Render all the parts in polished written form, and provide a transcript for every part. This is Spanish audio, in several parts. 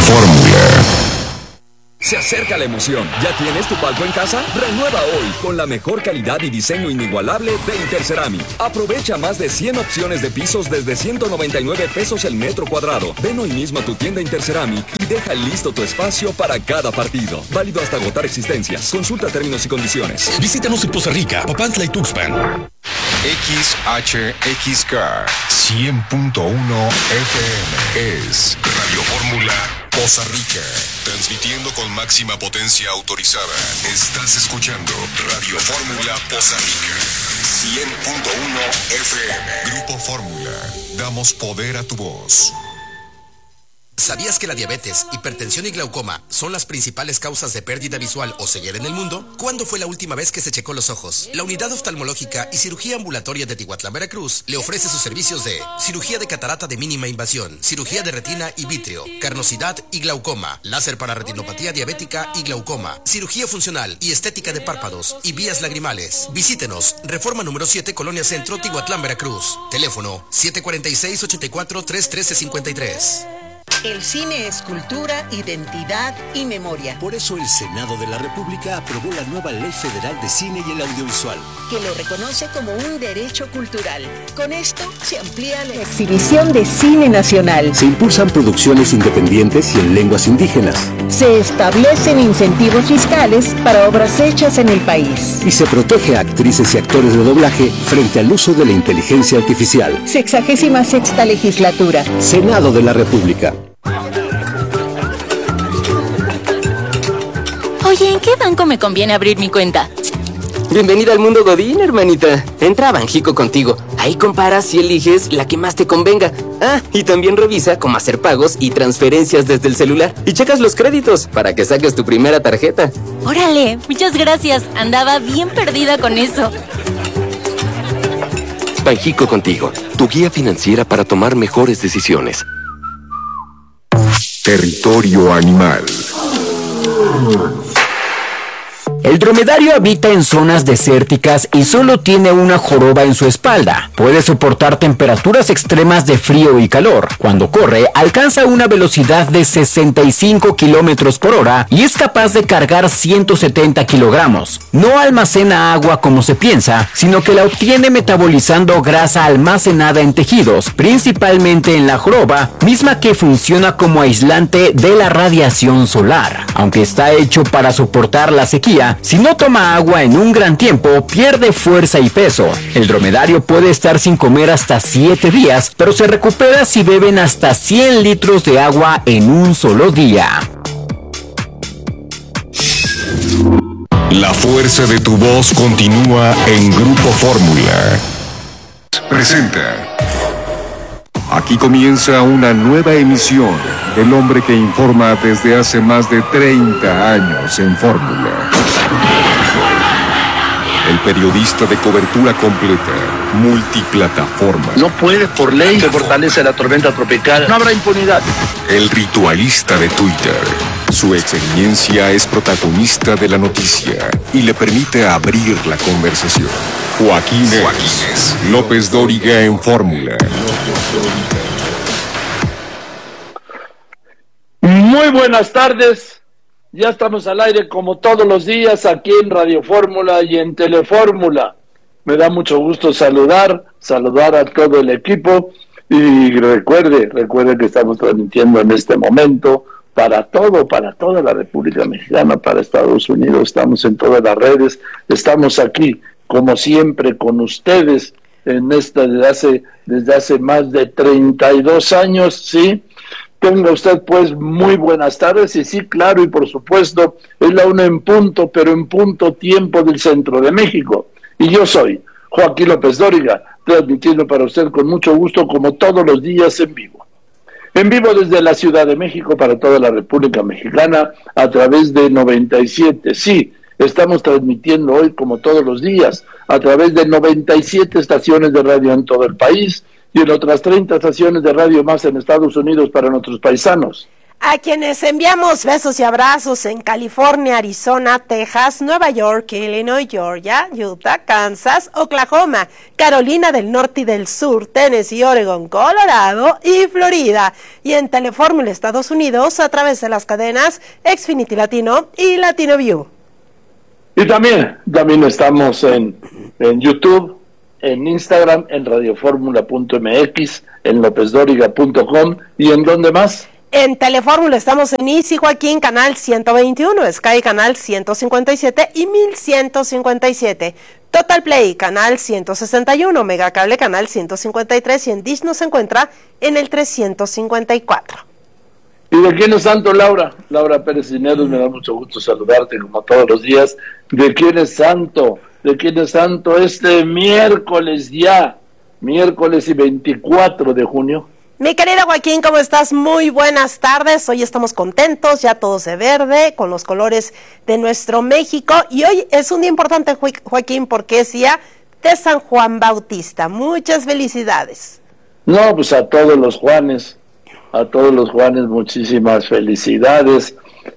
Fórmula. Se acerca la emoción. ¿Ya tienes tu palco en casa? Renueva hoy con la mejor calidad y diseño inigualable de Interceramic. Aprovecha más de 100 opciones de pisos desde 199 pesos el metro cuadrado. Ven hoy mismo a tu tienda Interceramic y deja listo tu espacio para cada partido. Válido hasta agotar existencias. Consulta términos y condiciones. Visítanos en Poza Rica, Papantla y Tuxpan. XHXK 100.1 FM es Radio Fórmula Poza Rica, transmitiendo con máxima potencia autorizada. Estás escuchando Radio Fórmula Poza Rica 100.1 FM. Grupo Fórmula, damos poder a tu voz. ¿Sabías que la diabetes, hipertensión y glaucoma son las principales causas de pérdida visual o ceguera en el mundo? ¿Cuándo fue la última vez que se checó los ojos? La Unidad Oftalmológica y Cirugía Ambulatoria de Tihuatlán, Veracruz, le ofrece sus servicios de cirugía de catarata de mínima invasión, cirugía de retina y vítreo, carnosidad y glaucoma, láser para retinopatía diabética y glaucoma, cirugía funcional y estética de párpados y vías lagrimales. Visítenos, Reforma número 7, Colonia Centro, Tihuatlán, Veracruz. Teléfono 746-84-313-53. El cine es cultura, identidad y memoria. Por eso el Senado de la República aprobó la nueva Ley Federal de Cine y el Audiovisual, que lo reconoce como un derecho cultural. Con esto se amplía la exhibición de cine nacional. se impulsan producciones independientes y en lenguas indígenas, Se establecen incentivos fiscales para obras hechas en el país. y se protege a actrices y actores de doblaje frente al uso de la inteligencia artificial. 66ª legislatura. Senado de la República. Oye, ¿en qué banco me conviene abrir mi cuenta? Bienvenida al mundo Godín, hermanita. Entra a Banjico contigo. Ahí comparas y eliges la que más te convenga. Ah, y también revisa cómo hacer pagos y transferencias desde el celular. Y checas los créditos para que saques tu primera tarjeta. Órale, muchas gracias. Andaba bien perdida con eso. Banjico contigo, tu guía financiera para tomar mejores decisiones. Territorio animal. El dromedario habita en zonas desérticas y solo tiene una joroba en su espalda. Puede soportar temperaturas extremas de frío y calor. Cuando corre, alcanza una velocidad de 65 kilómetros por hora y es capaz de cargar 170 kilogramos. No almacena agua como se piensa, sino que la obtiene metabolizando grasa almacenada en tejidos, principalmente en la joroba, misma que funciona como aislante de la radiación solar. Aunque está hecho para soportar la sequía, si no toma agua en un gran tiempo, pierde fuerza y peso. El dromedario puede estar sin comer hasta 7 días, pero se recupera si beben hasta 100 litros de agua en un solo día. La fuerza de tu voz continúa en Grupo Fórmula. Presenta. Aquí comienza una nueva emisión del hombre que informa desde hace más de 30 años en Fórmula. El periodista de cobertura completa, multiplataforma. No puede, por ley, se fortalece la tormenta tropical. No habrá impunidad. El ritualista de Twitter. Su experiencia es protagonista de la noticia y le permite abrir la conversación. Joaquín López Dóriga en Fórmula. Muy buenas tardes. Ya estamos al aire como todos los días aquí en Radio Fórmula y en Telefórmula. Me da mucho gusto saludar a todo el equipo y recuerde que estamos transmitiendo en este momento para toda la República Mexicana, para Estados Unidos. Estamos en todas las redes, estamos aquí como siempre con ustedes en esta desde hace más de 32 años, ¿sí? Tenga usted pues muy buenas tardes y sí, claro, y por supuesto es la 1 en punto, pero en punto tiempo del centro de México. Y yo soy Joaquín López Dóriga, transmitiendo para usted con mucho gusto como todos los días en vivo. En vivo desde la Ciudad de México para toda la República Mexicana a través de 97. Sí, estamos transmitiendo hoy como todos los días a través de 97 estaciones de radio en todo el país y en otras 30 estaciones de radio más en Estados Unidos para nuestros paisanos. A quienes enviamos besos y abrazos en California, Arizona, Texas, Nueva York, Illinois, Georgia, Utah, Kansas, Oklahoma, Carolina del Norte y del Sur, Tennessee, Oregon, Colorado y Florida. Y en Telefórmula Estados Unidos a través de las cadenas Xfinity Latino y Latino View. Y también estamos en YouTube, en Instagram, en radioformula.mx, en lopezdoriga.com y en ¿dónde más? En Telefórmula estamos en Easy Joaquín, canal 121, Sky, canal 157 y 1157. Total Play, canal 161, Megacable, canal 153 y en Dish nos encuentra en el 354. ¿Y de quién es santo, Laura? Laura Pérez Cineros, me da mucho gusto saludarte como todos los días. ¿De quién es santo? ¿De quién es santo este miércoles ya? Miércoles y 24 de junio. Mi querido Joaquín, ¿cómo estás? Muy buenas tardes. Hoy estamos contentos, ya todos de verde, con los colores de nuestro México. Y hoy es un día importante, Joaquín, porque es día de San Juan Bautista. Muchas felicidades. No, pues a todos los Juanes, muchísimas felicidades.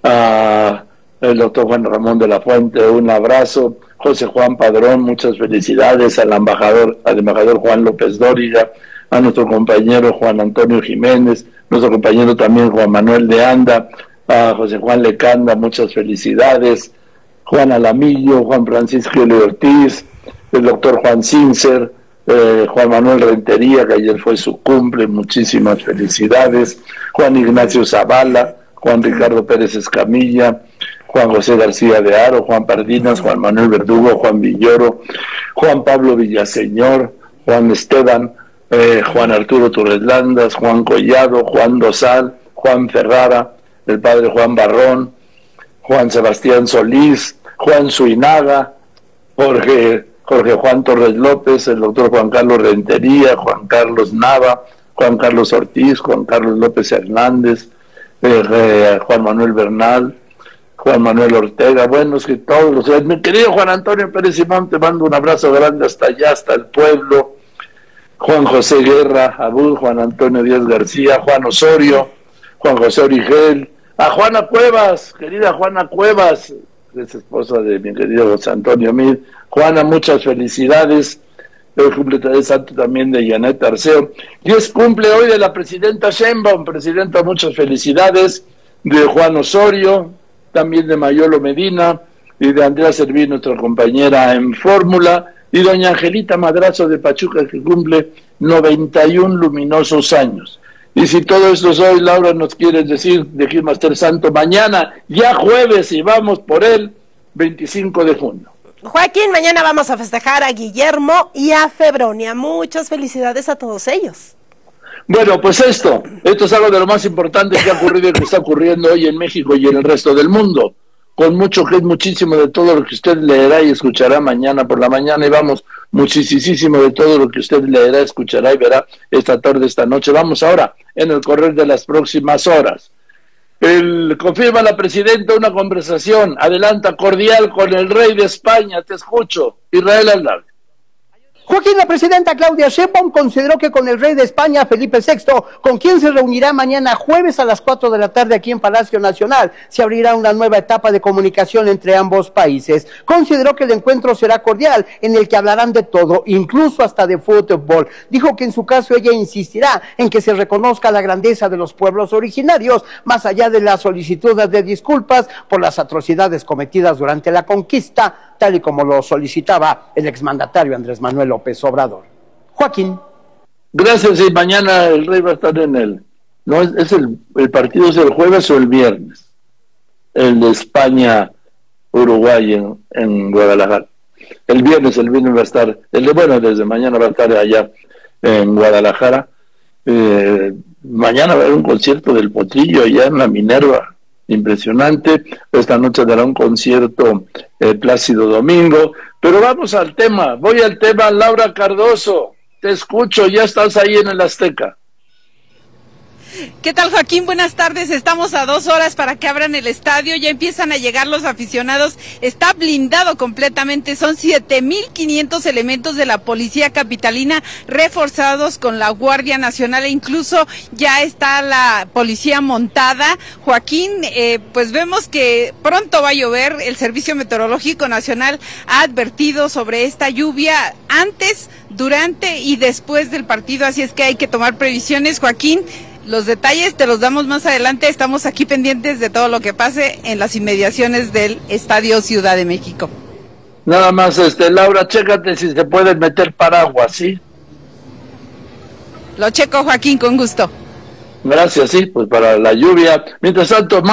A el doctor Juan Ramón de la Fuente, un abrazo. José Juan Padrón, muchas felicidades. Al embajador Juan López Dóriga, a nuestro compañero Juan Antonio Jiménez, nuestro compañero también Juan Manuel de Anda, a José Juan Lecanda, muchas felicidades, Juan Alamillo, Juan Francisco L. Ortiz, el doctor Juan Cincer, Juan Manuel Rentería, que ayer fue su cumple, muchísimas felicidades, Juan Ignacio Zavala, Juan Ricardo Pérez Escamilla, Juan José García de Haro, Juan Pardinas, Juan Manuel Verdugo, Juan Villoro, Juan Pablo Villaseñor, Juan Esteban, Juan Arturo Torres Landas, Juan Collado, Juan Dosal, Juan Ferrara, el padre Juan Barrón, Juan Sebastián Solís, Juan Suinaga, Jorge Juan Torres López, el doctor Juan Carlos Rentería, Juan Carlos Nava, Juan Carlos Ortiz, Juan Carlos López Hernández, Juan Manuel Bernal, Juan Manuel Ortega, bueno, es que todos los... Mi querido Juan Antonio Pérez Simón, te mando un abrazo grande hasta allá, hasta el pueblo. Juan José Guerra, Abud, Juan Antonio Díaz García, Juan Osorio, Juan José Origel, a Juana Cuevas, querida Juana Cuevas, es esposa de mi querido José Antonio Mir. Juana, muchas felicidades. Hoy cumple de santo también de Janet Arceo. Y es cumple hoy de la presidenta Sheinbaum. Presidenta, muchas felicidades. De Juan Osorio, también de Mayolo Medina y de Andrea Servín, nuestra compañera en Fórmula. Y doña Angelita Madrazo de Pachuca, que cumple 91 luminosos años. Y si todo esto es hoy, Laura, nos quieres decir de quién va a estar santo mañana, ya jueves, y vamos por el 25 de junio. Joaquín, mañana vamos a festejar a Guillermo y a Febronia. Muchas felicidades a todos ellos. Bueno, pues esto es algo de lo más importante que ha ocurrido y que está ocurriendo hoy en México y en el resto del mundo. Con muchísimo de todo lo que usted leerá y escuchará mañana por la mañana, y vamos, muchísimo de todo lo que usted leerá, escuchará y verá esta tarde, esta noche. Vamos ahora, en el correr de las próximas horas. Confirma la presidenta una conversación, adelanta cordial con el rey de España, te escucho, Israel Aldar. Joaquín, la presidenta Claudia Sheinbaum consideró que con el rey de España, Felipe VI, con quien se reunirá mañana jueves a las 4 de la tarde aquí en Palacio Nacional, se abrirá una nueva etapa de comunicación entre ambos países. Consideró que el encuentro será cordial, en el que hablarán de todo, incluso hasta de fútbol. Dijo que en su caso ella insistirá en que se reconozca la grandeza de los pueblos originarios, más allá de las solicitudes de disculpas por las atrocidades cometidas durante la conquista, tal y como lo solicitaba el exmandatario Andrés Manuel López Obrador. Joaquín. Gracias, y mañana el rey va a estar en el partido es el jueves o el viernes, el de España-Uruguay en Guadalajara. El viernes va a estar, desde mañana va a estar allá en Guadalajara. Mañana va a haber un concierto del Potrillo allá en la Minerva. Impresionante. Esta noche dará un concierto Plácido Domingo, pero vamos al tema, Laura Cardoso, te escucho, ya estás ahí en el Azteca. ¿Qué tal, Joaquín? Buenas tardes. Estamos a 2 horas para que abran el estadio. Ya empiezan a llegar los aficionados. Está blindado completamente. Son 7,500 elementos de la policía capitalina reforzados con la Guardia Nacional e incluso ya está la policía montada. Joaquín, pues vemos que pronto va a llover. El Servicio Meteorológico Nacional ha advertido sobre esta lluvia antes, durante y después del partido, así es que hay que tomar previsiones, Joaquín. Los detalles te los damos más adelante, estamos aquí pendientes de todo lo que pase en las inmediaciones del Estadio Ciudad de México. Nada más, Laura, chécate si se pueden meter paraguas, ¿sí? Lo checo, Joaquín, con gusto. Gracias, sí, pues para la lluvia. Mientras tanto,